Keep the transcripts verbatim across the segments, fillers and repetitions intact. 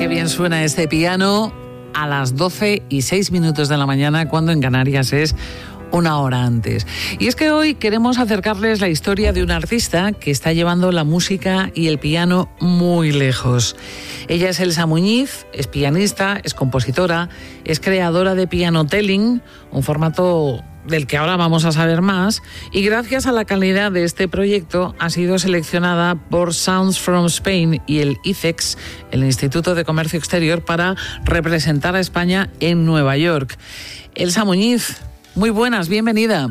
Qué bien suena este piano a las doce y seis minutos de la mañana, cuando en Canarias es una hora antes. Y es que hoy queremos acercarles la historia de una artista que está llevando la música y el piano muy lejos. Ella es Elsa Muñiz, es pianista, es compositora, es creadora de Pianotelling, un formato del que ahora vamos a saber más, y gracias a la calidad de este proyecto ha sido seleccionada por Sounds from Spain y el I C E X, el Instituto de Comercio Exterior, para representar a España en Nueva York. Elsa Muñiz, muy buenas, bienvenida.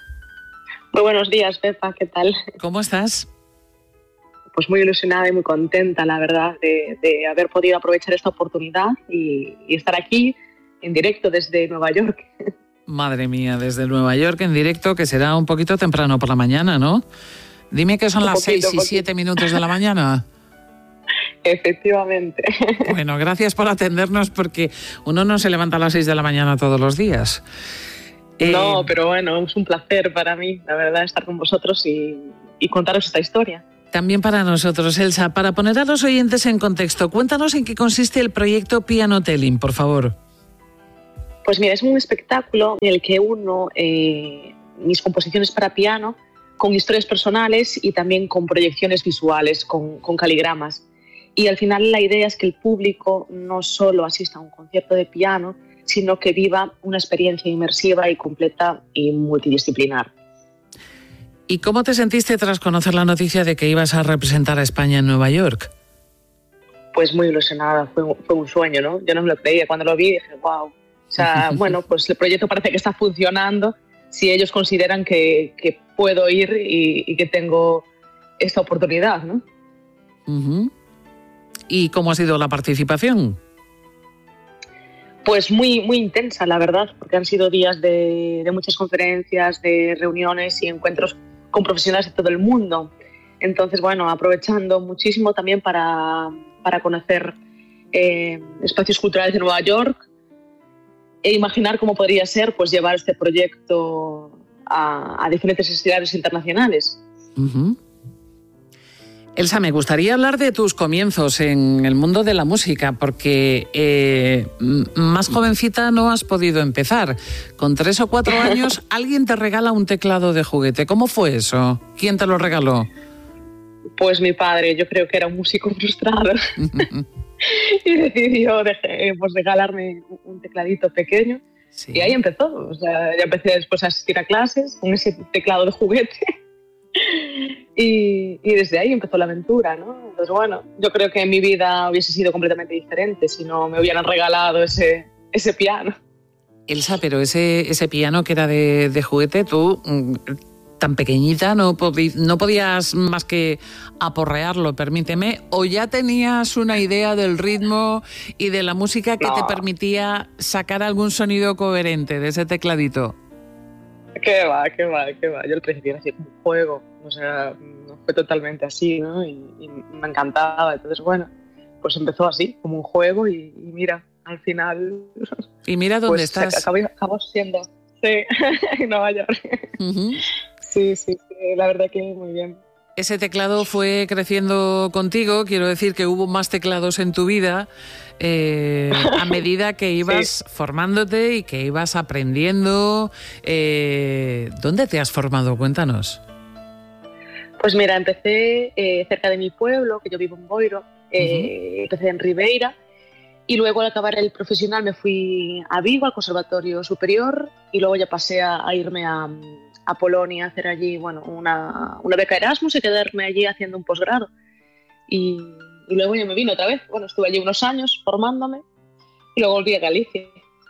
Muy buenos días, Pepa, ¿qué tal? ¿Cómo estás? Pues muy ilusionada y muy contenta, la verdad, de, de haber podido aprovechar esta oportunidad y, y estar aquí en directo desde Nueva York. Madre mía, desde Nueva York en directo, que será un poquito temprano por la mañana, ¿no? Dime que son un las poquito, seis y siete minutos de la mañana. Efectivamente. Bueno, gracias por atendernos, porque uno no se levanta a las seis de la mañana todos los días. No, eh, pero bueno, es un placer para mí, la verdad, estar con vosotros y, y contaros esta historia. También para nosotros, Elsa. Para poner a los oyentes en contexto, cuéntanos en qué consiste el proyecto Pianotelling, por favor. Pues mira, es un espectáculo en el que uno eh, mis composiciones para piano con historias personales y también con proyecciones visuales, con, con caligramas. Y al final la idea es que el público no solo asista a un concierto de piano, sino que viva una experiencia inmersiva y completa y multidisciplinar. ¿Y cómo te sentiste tras conocer la noticia de que ibas a representar a España en Nueva York? Pues muy ilusionada, fue, fue un sueño, ¿no? Yo no me lo creía. Cuando lo vi dije, wow. O sea, bueno, pues el proyecto parece que está funcionando si ellos consideran que, que puedo ir y, y que tengo esta oportunidad, ¿no? Uh-huh. ¿Y cómo ha sido la participación? Pues muy, muy intensa, la verdad, porque han sido días de, de muchas conferencias, de reuniones y encuentros con profesionales de todo el mundo. Entonces, bueno, aprovechando muchísimo también para, para conocer eh, espacios culturales de Nueva York, e imaginar cómo podría ser, pues, llevar este proyecto a, a diferentes escenarios internacionales. Uh-huh. Elsa, me gustaría hablar de tus comienzos en el mundo de la música, porque eh, más jovencita no has podido empezar. Con tres o cuatro años alguien te regala un teclado de juguete. ¿Cómo fue eso? ¿Quién te lo regaló? Pues mi padre, yo creo que era un músico frustrado. Y decidió de, pues, regalarme un tecladito pequeñño. Sí. Y ahí empezó. O sea, ya empecé después a asistir a clases con ese teclado de juguete. Y, y desde ahí empezó la aventura, ¿no? Entonces, bueno, yo creo que mi vida hubiese sido completamente diferente si no me hubieran regalado ese, ese piano. Elsa, pero ese, ese piano que era de, de juguete, tú, tan pequeñita, no, podí, no podías más que aporrearlo, permíteme, o ya tenías una idea del ritmo y de la música que no. te permitía sacar algún sonido coherente de ese tecladito. Qué va, qué va, qué va. Yo al principio era así como un juego, o sea, no fue totalmente así, ¿no? Y, y me encantaba. Entonces, bueno, pues empezó así, como un juego y, y mira, al final... Y mira dónde pues estás. Acabó, acabó siendo, sí, en Nueva York. Uh-huh. Sí, sí, sí, la verdad que muy bien. Ese teclado fue creciendo contigo, quiero decir que hubo más teclados en tu vida eh, a medida que ibas sí. formándote y que ibas aprendiendo. Eh, ¿Dónde te has formado? Cuéntanos. Pues mira, empecé eh, cerca de mi pueblo, que yo vivo en Boiro, eh, uh-huh. empecé en Ribeira y luego al acabar el profesional me fui a Vigo, al Conservatorio Superior, y luego ya pasé a, a irme a... a Polonia, hacer allí, bueno, una, una beca Erasmus y quedarme allí haciendo un posgrado. Y, y luego yo me vine otra vez. Bueno, estuve allí unos años formándome y luego volví a Galicia.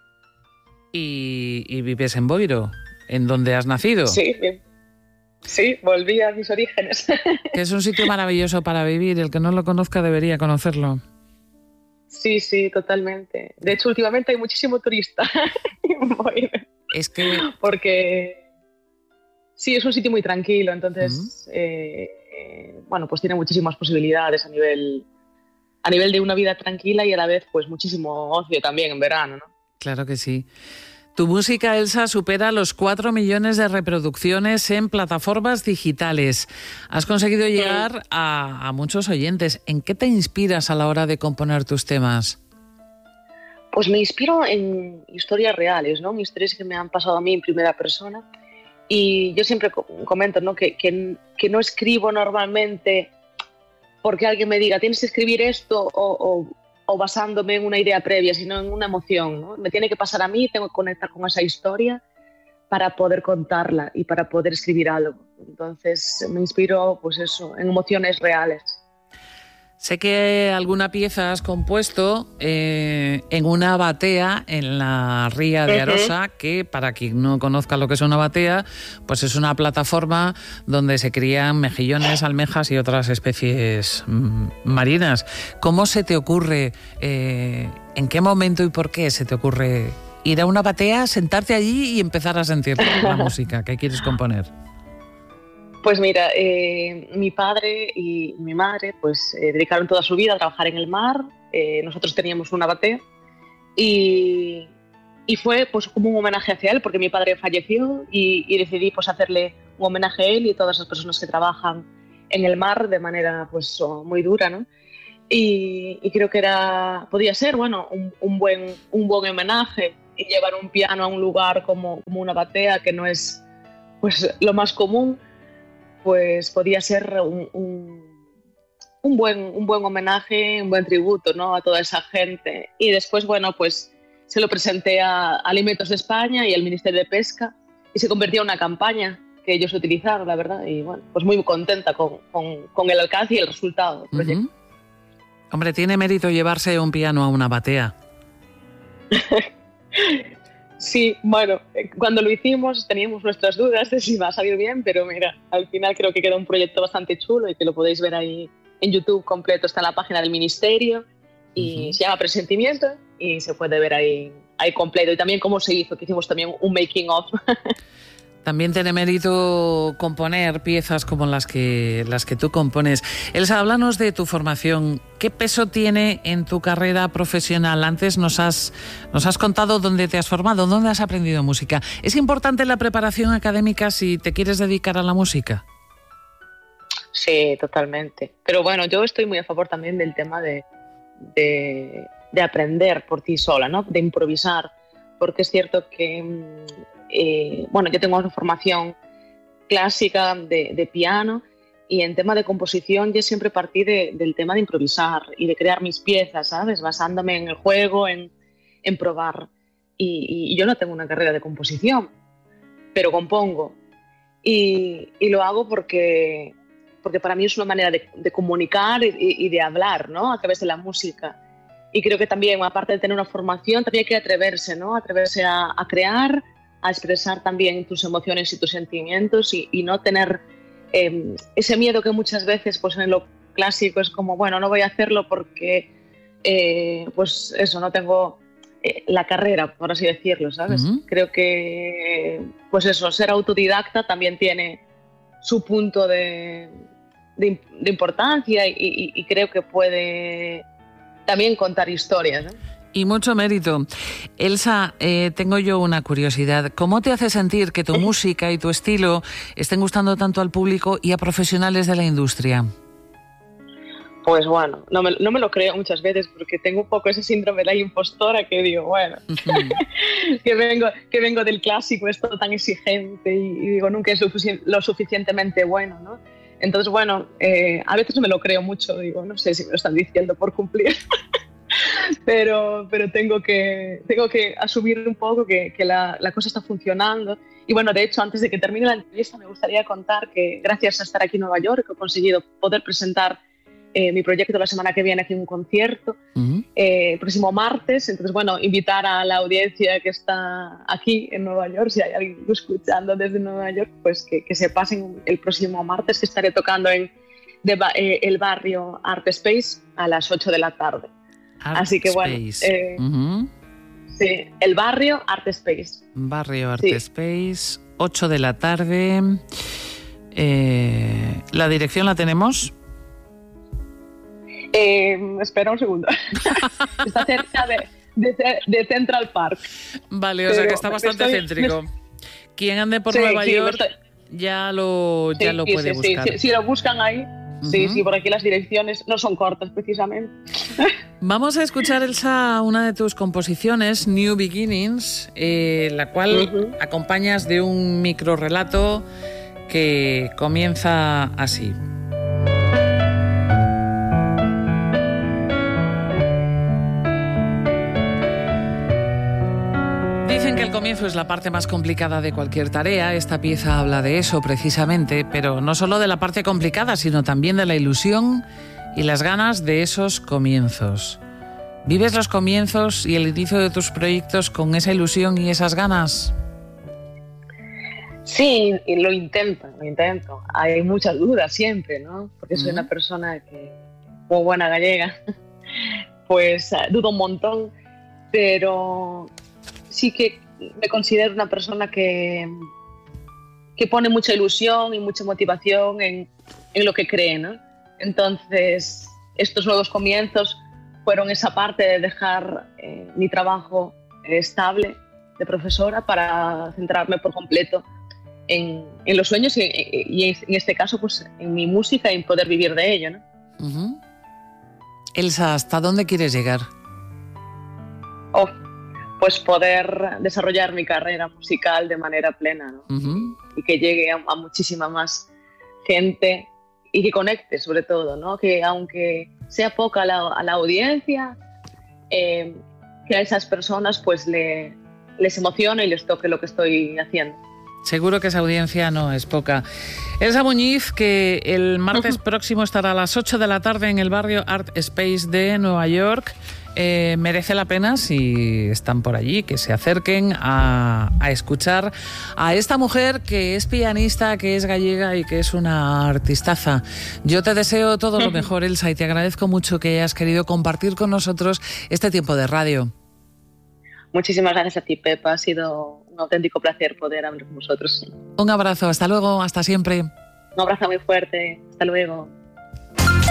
¿Y, y vives en Boiro? ¿En donde has nacido? Sí, bien. Sí, volví a mis orígenes. Que es un sitio maravilloso para vivir. El que no lo conozca debería conocerlo. Sí, sí, totalmente. De hecho, últimamente hay muchísimo turista en Boiro. Es que... Porque... Sí, es un sitio muy tranquilo, entonces, uh-huh. eh, eh, bueno, pues tiene muchísimas posibilidades a nivel, a nivel de una vida tranquila y a la vez, pues, muchísimo ocio también en verano, ¿no? Claro que sí. Tu música, Elsa, supera los cuatro millones de reproducciones en plataformas digitales. Has conseguido llegar a, a muchos oyentes. ¿En qué te inspiras a la hora de componer tus temas? Pues me inspiro en historias reales, ¿no? Historias que me han pasado a mí en primera persona. Y yo siempre comento, ¿no? que, que, que no escribo normalmente porque alguien me diga tienes que escribir esto o, o, o basándome en una idea previa, sino en una emoción, ¿no? Me tiene que pasar a mí, tengo que conectar con esa historia para poder contarla y para poder escribir algo. Entonces me inspiro, pues eso, en emociones reales. Sé que alguna pieza has compuesto eh, en una batea en la ría de Arosa, uh-huh. que para quien no conozca lo que es una batea, pues es una plataforma donde se crían mejillones, almejas y otras especies mm, marinas. ¿Cómo se te ocurre, eh, en qué momento y por qué se te ocurre ir a una batea, sentarte allí y empezar a sentir la música que quieres componer? Pues mira, eh, mi padre y mi madre pues eh, dedicaron toda su vida a trabajar en el mar. Eh, nosotros teníamos una batea y, y fue pues como un homenaje hacia él porque mi padre falleció y, y decidí pues hacerle un homenaje a él y a todas las personas que trabajan en el mar de manera pues muy dura, ¿no? Y, y creo que era podía ser bueno un, un buen un buen homenaje y llevar un piano a un lugar como, como una batea que no es pues lo más común. Pues podía ser un, un, un, buen, un buen homenaje, un buen tributo, ¿no? A toda esa gente. Y después, bueno, pues se lo presenté a Alimentos de España y al Ministerio de Pesca y se convirtió en una campaña que ellos utilizaron, la verdad. Y bueno, pues muy contenta con, con, con el alcance y el resultado del proyecto. Uh-huh. Hombre, tiene mérito llevarse un piano a una batea. Sí, bueno, cuando lo hicimos teníamos nuestras dudas de si va a salir bien, pero mira, al final creo que queda un proyecto bastante chulo y que lo podéis ver ahí en YouTube completo, está en la página del Ministerio y uh-huh. se llama Presentimiento y se puede ver ahí, ahí completo. Y también cómo se hizo, que hicimos también un making of. También tiene mérito componer piezas como las que, las que tú compones. Elsa, háblanos de tu formación. ¿Qué peso tiene en tu carrera profesional? Antes nos has, nos has contado dónde te has formado, dónde has aprendido música. ¿Es importante la preparación académica si te quieres dedicar a la música? Sí, totalmente. Pero bueno, yo estoy muy a favor también del tema de, de, de aprender por ti sola, ¿no? De improvisar, porque es cierto que... Eh, bueno, yo tengo una formación clásica de, de piano y en tema de composición yo siempre partí de, del tema de improvisar y de crear mis piezas, ¿sabes? Basándome en el juego, en, en probar. Y, y yo no tengo una carrera de composición, pero compongo. Y, y lo hago porque, porque para mí es una manera de, de comunicar y, y de hablar, ¿no? A través de la música. Y creo que también, aparte de tener una formación, también hay que atreverse, ¿no? Atreverse a, a crear, a expresar también tus emociones y tus sentimientos y, y no tener eh, ese miedo que muchas veces pues en lo clásico es como, bueno, no voy a hacerlo porque eh, pues eso, no tengo eh, la carrera, por así decirlo, ¿sabes? Uh-huh. Creo que pues eso, ser autodidacta también tiene su punto de, de, de importancia y, y, y creo que puede también contar historias, ¿no? Y mucho mérito. Elsa, eh, tengo yo una curiosidad. ¿Cómo te hace sentir que tu música y tu estilo estén gustando tanto al público y a profesionales de la industria? Pues bueno, no me, no me lo creo muchas veces porque tengo un poco ese síndrome de la impostora que digo, bueno, uh-huh. que, vengo, que vengo del clásico, es todo tan exigente y, y digo, nunca es lo, lo suficientemente bueno, ¿no? Entonces, bueno, eh, a veces no me lo creo mucho, digo, no sé si me lo están diciendo por cumplir. Pero, pero tengo, que, tengo que asumir un poco que, que la, la cosa está funcionando. Y bueno, de hecho, antes de que termine la entrevista, me gustaría contar que gracias a estar aquí en Nueva York he conseguido poder presentar eh, mi proyecto la semana que viene aquí en un concierto, uh-huh. eh, el próximo martes. Entonces, bueno, invitar a la audiencia que está aquí en Nueva York, si hay alguien escuchando desde Nueva York, pues que, que se pasen el próximo martes, que estaré tocando en de, eh, el barrio Art Space a las ocho de la tarde. Art Así que bueno, eh, uh-huh. sí, el barrio Art Space. Barrio Art sí. Space, ocho de la tarde. Eh, ¿La dirección la tenemos? Eh, espera un segundo. Está cerca de, de, de Central Park. Vale, o Pero sea que está bastante estoy, céntrico. Me... Quien ande por sí, Nueva sí, York estoy... ya lo, ya sí, lo puede sí, buscar. Sí, sí, si lo buscan ahí, uh-huh. sí, sí, por aquí las direcciones no son cortas precisamente. Vamos a escuchar, Elsa, una de tus composiciones, New Beginnings, eh, la cual uh-huh. acompañas de un microrrelato que comienza así. Dicen que el comienzo es la parte más complicada de cualquier tarea. Esta pieza habla de eso precisamente, pero no solo de la parte complicada, sino también de la ilusión y las ganas de esos comienzos. ¿Vives los comienzos y el inicio de tus proyectos con esa ilusión y esas ganas? Sí, lo intento, lo intento. Hay muchas dudas siempre, ¿no? Porque soy uh-huh. una persona que, como buena gallega, pues dudo un montón, pero sí que me considero una persona que, que pone mucha ilusión y mucha motivación en, en lo que cree, ¿no? Entonces, estos nuevos comienzos fueron esa parte de dejar eh, mi trabajo estable de profesora para centrarme por completo en, en los sueños y, y en este caso pues en mi música y en poder vivir de ello, ¿no? Uh-huh. Elsa, ¿hasta dónde quieres llegar? Oh, pues poder desarrollar mi carrera musical de manera plena, ¿no? Uh-huh. Y que llegue a, a muchísima más gente y que conecte sobre todo, ¿no? Que aunque sea poca la, a la audiencia, eh, que a esas personas pues le, les emocione y les toque lo que estoy haciendo. Seguro que esa audiencia no es poca. Elsa Muñiz, que el martes uh-huh. próximo estará a las ocho de la tarde en el barrio Art Space de Nueva York. Eh, merece la pena, si están por allí, que se acerquen a, a escuchar a esta mujer que es pianista, que es gallega y que es una artistaza. Yo te deseo todo lo mejor, Elsa, y te agradezco mucho que hayas querido compartir con nosotros este tiempo de radio. Muchísimas gracias a ti, Pepa. Ha sido un auténtico placer poder hablar con vosotros. Un abrazo, hasta luego, hasta siempre. Un abrazo muy fuerte, hasta luego.